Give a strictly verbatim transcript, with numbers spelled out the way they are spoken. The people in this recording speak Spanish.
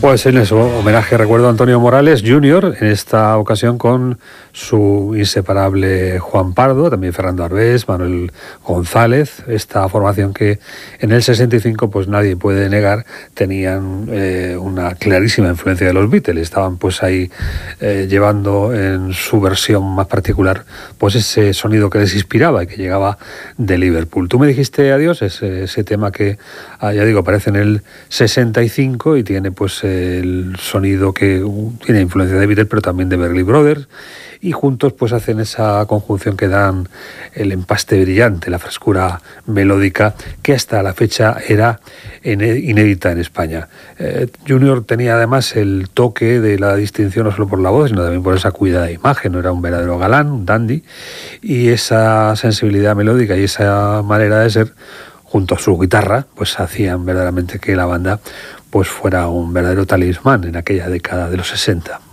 Pues en eso, homenaje, recuerdo a Antonio Morales junior, en esta ocasión con su inseparable Juan Pardo, también Fernando Arbés, Manuel González, esta formación que en el sesenta y cinco, pues nadie puede negar, tenían eh, una clarísima influencia de los Beatles, estaban pues ahí eh, llevando en su versión más particular pues ese sonido que les inspiraba y que llegaba de Liverpool. Tú me dijiste adiós, ese, ese tema que, ah, ya digo, aparece en el sesenta y cinco y tiene pues el sonido que tiene influencia de Beatles, pero también de Everly Brothers, y juntos pues hacen esa conjunción que dan el empaste brillante, la frescura melódica que hasta la fecha era inédita en España. Eh, Junior tenía además el toque de la distinción no solo por la voz, sino también por esa cuidada imagen, no era un verdadero galán, un dandy, y esa sensibilidad melódica y esa manera de ser, junto a su guitarra, pues hacían verdaderamente que la banda pues fuera un verdadero talismán en aquella década de los sesenta.